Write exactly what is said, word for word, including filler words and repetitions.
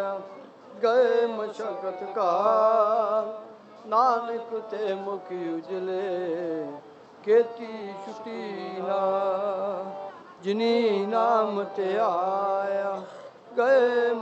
गए मशक्कत का नानक ते मुख उजले खेती छुटी ना जिनी नाम ते आया गए